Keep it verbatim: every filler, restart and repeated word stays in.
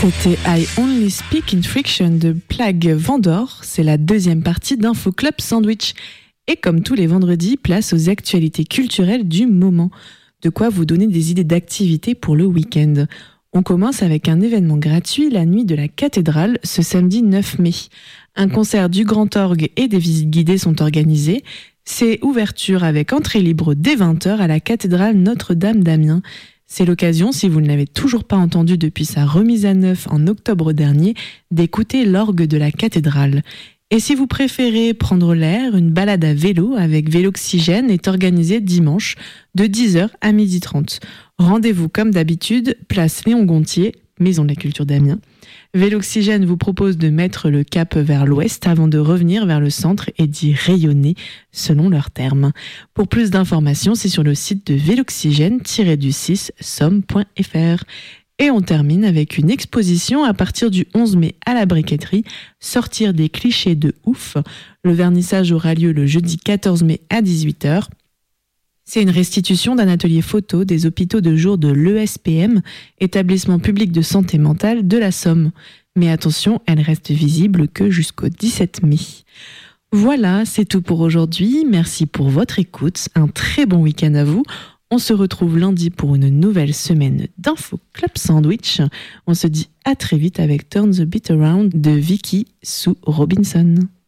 C'était I Only Speak in Friction de Plague Vendor. C'est la deuxième partie d'Info Club Sandwich. Et comme tous les vendredis, place aux actualités culturelles du moment. De quoi vous donner des idées d'activités pour le week-end. On commence avec un événement gratuit, la nuit de la cathédrale, ce samedi neuf mai. Un concert du Grand Orgue et des visites guidées sont organisées. C'est ouverture avec entrée libre dès vingt heures à la cathédrale Notre-Dame d'Amiens. C'est l'occasion, si vous ne l'avez toujours pas entendu depuis sa remise à neuf en octobre dernier, d'écouter l'orgue de la cathédrale. Et si vous préférez prendre l'air, une balade à vélo avec Véloxygène est organisée dimanche de dix heures à midi trente. Rendez-vous comme d'habitude, place Léon Gontier, Maison de la Culture d'Amiens. Véloxygène vous propose de mettre le cap vers l'ouest avant de revenir vers le centre et d'y rayonner selon leurs termes. Pour plus d'informations, c'est sur le site de véloxygène du six somme point f r. Et on termine avec une exposition à partir du onze mai à la briqueterie, Sortir des clichés de ouf. Le vernissage aura lieu le jeudi quatorze mai à dix-huit heures. C'est une restitution d'un atelier photo des hôpitaux de jour de l'E S P M, établissement public de santé mentale de la Somme. Mais attention, elle reste visible que jusqu'au dix-sept mai. Voilà, c'est tout pour aujourd'hui. Merci pour votre écoute. Un très bon week-end à vous. On se retrouve lundi pour une nouvelle semaine d'Info Club Sandwich. On se dit à très vite avec Turn the Beat Around de Vicky Sue Robinson.